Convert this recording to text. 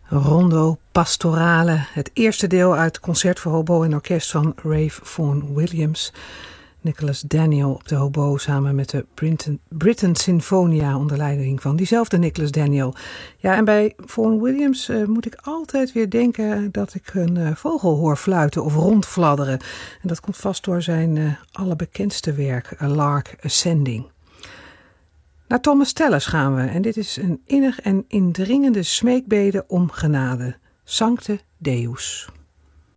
Rondo Pastorale, het eerste deel uit Concert voor hobo en orkest van Ralph Vaughan Williams. Nicholas Daniel op de hobo samen met de Britten Sinfonia onder leiding van diezelfde Nicholas Daniel. Ja, en bij Vaughan Williams moet ik altijd weer denken dat ik een vogel hoor fluiten of rondfladderen. En dat komt vast door zijn allerbekendste werk, A Lark Ascending. Naar Thomas Tallis gaan we en dit is een innig en indringende smeekbede om genade. Sancte Deus.